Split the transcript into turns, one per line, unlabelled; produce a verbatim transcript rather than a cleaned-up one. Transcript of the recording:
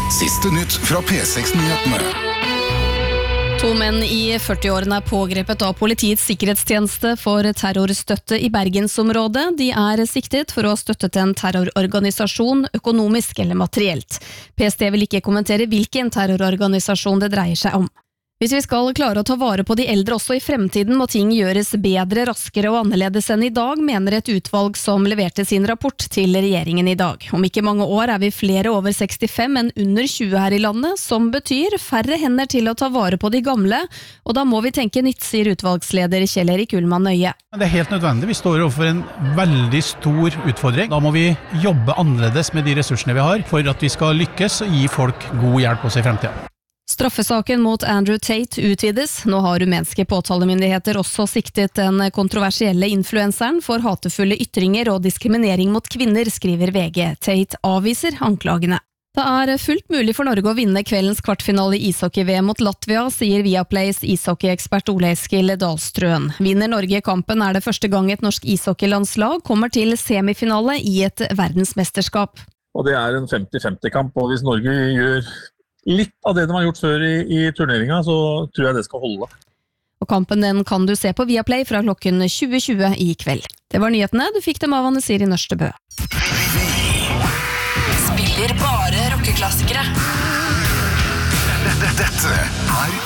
Siste nytt fra P seks-nyhetene.
To menn i førti-årene er pågrepet av politiets sikkerhetstjeneste for terrorstøtte i Bergensområdet. De er siktet for å ha støttet en terrororganisasjon økonomisk eller materielt. P S T vil ikke kommentere hvilken terrororganisasjon det dreier seg om. Hvis vi skal klare å ta vare på de eldre også i fremtiden, må ting gjøres bedre, raskere og annerledes enn i dag, mener et utvalg som leverte sin rapport til regjeringen i dag. Om ikke mange år er vi flere over sekstifem enn under tjue her i landet, som betyr færre hender til å ta vare på de gamle, og da må vi tenke nytt, sier utvalgsleder Kjell Erik Ullmann Nøye.
Det er helt nødvendig. Vi står overfor en veldig stor utfordring. Da må vi jobbe annerledes med de ressursene vi har, for at vi skal lykkes og gi folk god hjelp også i fremtiden.
Straffesaken mot Andrew Tate utvides. Nå har rumenske påtalemyndigheter også siktet den kontroversielle influenseren for hatefulle ytringer og diskriminering mot kvinner, skriver V G. Tate avviser anklagene. Det er fullt mulig for Norge å vinne kveldens kvartfinale i ishockey-V M mot Latvia, sier Viaplays ishockeyekspert Ole Eskil Dahlstrøen. Vinner Norge kampen er det første gang et norsk ishockeylandslag kommer til semifinale i et verdensmesterskap.
Og det er en femti-femti-kamp, og hvis Norge gjør litt av det de har gjort før i, i turneringen, så tror jeg det skal holde.
Og kampen den kan du se på Viaplay fra klokken tjue tjue i kveld. Det var nyhetene, du fikk dem av Anne Siri Nørstebø.
Spiller bare rockeklassikere.
Dette er